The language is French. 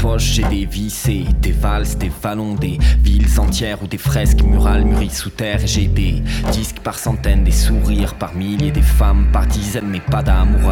poche j'ai des vissés, des valses, des vallons, des villes entières ou des fresques murales mûries sous terre. Et j'ai des disques par centaines, des sourires par milliers, des femmes par dizaines, mais pas d'amour